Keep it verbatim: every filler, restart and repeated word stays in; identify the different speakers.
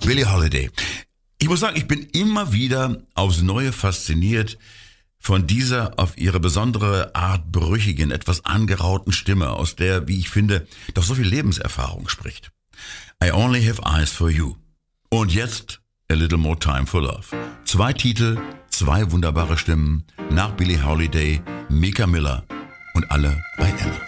Speaker 1: Billie Holiday. Ich muss sagen, ich bin immer wieder aufs Neue fasziniert von dieser auf ihre besondere Art brüchigen, etwas angerauten Stimme, aus der, wie ich finde, doch so viel Lebenserfahrung spricht. I Only Have Eyes for You. Und jetzt A Little More Time for Love. Zwei Titel, zwei wunderbare Stimmen, nach Billie Holiday, Mika Miller und alle bei Ella.